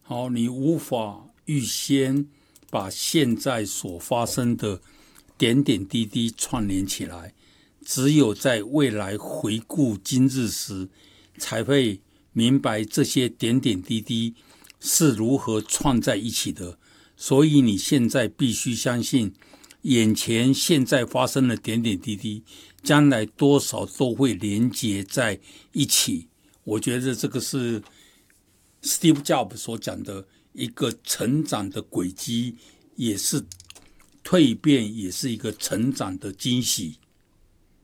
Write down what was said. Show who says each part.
Speaker 1: 好，你无法预先把现在所发生的点点滴滴串联起来，只有在未来回顾今日时，才会明白这些点点滴滴是如何串在一起的。所以你现在必须相信，眼前现在发生的点点滴滴，将来多少都会连结在一起。我觉得这个是 Steve Jobs 所讲的一个成长的轨迹，也是蜕变，也是一个成长的惊喜。